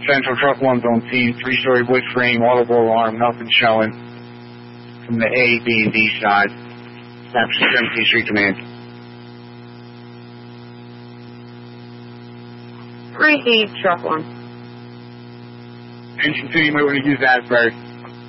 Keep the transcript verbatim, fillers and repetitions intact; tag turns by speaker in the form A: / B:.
A: Central Truck one's on scene, three-story wood frame, audible alarm, nothing showing from the A, B, and D side. Capture seventeenth Street Command.
B: Receive Truck one.
A: Engine two, you might want to use Asbury.